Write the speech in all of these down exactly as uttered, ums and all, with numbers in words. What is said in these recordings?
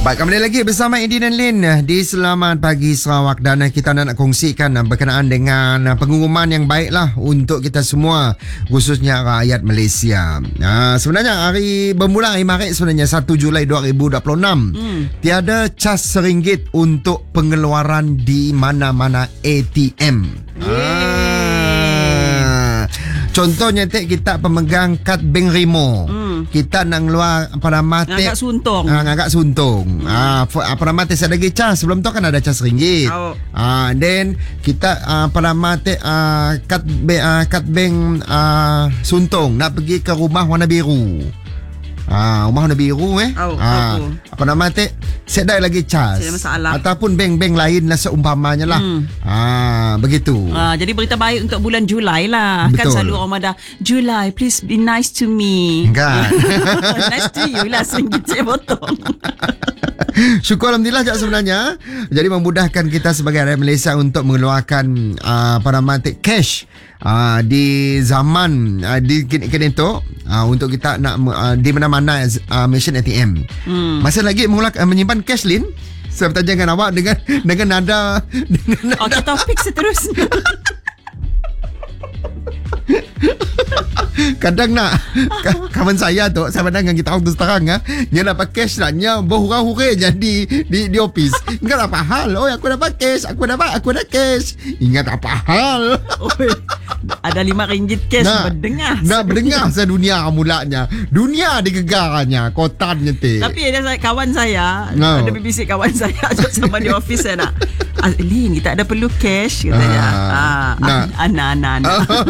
Baik, kembali lagi bersama Edi dan Lin di Selamat Pagi Sarawak, dan kita nak kongsikan berkenaan dengan pengumuman yang baiklah untuk kita semua, khususnya rakyat Malaysia. Nah, sebenarnya hari bermula hari Maret sebenarnya satu Julai dua ribu dua puluh enam hmm. tiada cas seringgit untuk pengeluaran di mana-mana A T M. Ah. Contohnya kita pemegang kad bank Remo. Hmm. Kita nak keluar pada mati ngagak suntung. Ah, ngagak suntung. Hmm. Ah, pada mati saya lagi cas. Sebelum tu kan ada cas ringgit. Oh. Ah, then kita ah, pada mati ah, kad ah, kad bank ah, suntung nak pergi ke rumah warna biru. Ah, rumah warna biru eh. Oh, ah, oh. apa nama tu? Sedai lagi cas. Ataupun bank-bank lain lah seumpamanya lah. Hmm. Ah, begitu. Ah, jadi berita baik untuk bulan Julai lah. Betul. Kan selalu orang dah Julai, please be nice to me. Kan. Nice to you lah, seringgit saya potong. Syukur Alhamdulillah Cak sebenarnya. Jadi memudahkan kita sebagai rakyat Malaysia untuk mengeluarkan uh, pada mati cash uh, di zaman uh, di kini tu uh, untuk kita nak uh, di mana-mana uh, mesin A T M. Hmm. Masih lagi mengeluarkan, uh, menyimpan cash, Lin? Saya bertanya dengan awak dengan dengan nada dengan nada. Okey, topik seterusnya. Kadang nak kawan saya tu, saya pandang dengan kita orang tu seterang ah, dia dapat cash nak nya berhura-hura jadi di di office. Ingat apa hal? Oh, aku dapat cash, aku dapat aku ada cash. Ingat apa hal? Oi, ada lima ringgit cash nah, berdengar. Nak berdengar saya dunia mulanya. Dunia digegarnya, kotannya tu. Tapi ada kawan saya, no. ada bibisik kawan saya sama di office saya nak. Lin, kita ada perlu cash katanya. Ah, nah. Ana-ana.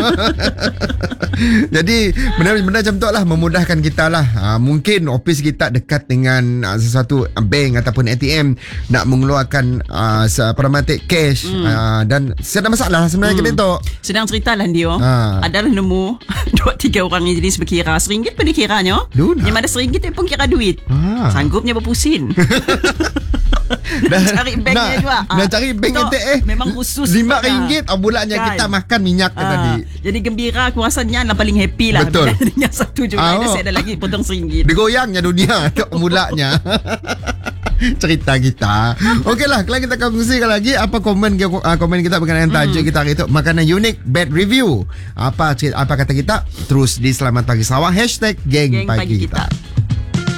Jadi benar-benar macam tu lah, memudahkan kita lah. Ha, mungkin office kita dekat dengan uh, sesuatu bank ataupun A T M, nak mengeluarkan uh, peramatik cash hmm. uh, dan saya ada masalah sebenarnya hmm. kita tu. Sedang cerita lah dia. Ha. Adalah nemu dua tiga orang yang jenis berkira. Seringgit pun dikiranya. Yang ada seringgit pun kira duit. Ha. Sanggupnya berpusin. Nak cari banknya juga. Nak cari bank so, eh memang khusus lima ringgit oh, bulannya kan. Kita makan minyak uh, tadi. Jadi gembira, aku rasanya lah paling happy lah. Betul. Dengan satu Julai oh. saya ada lagi potong seringgit. Digoyangnya dunia mulanya. Cerita kita. Okeylah, kalau kita kongsikan lagi apa komen uh, komen kita berkenaan tajuk hmm. kita hari itu, makanan unik bad review. Apa apa kata kita? Terus di Selamat Pagi Sarawak hashtag Geng, Geng Pagi, Pagi kita. kita.